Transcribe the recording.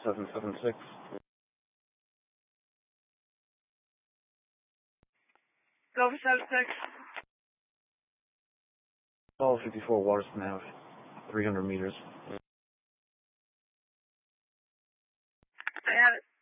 776. Go for 76. All 54 Waterston Ave, 300 meters. I have it.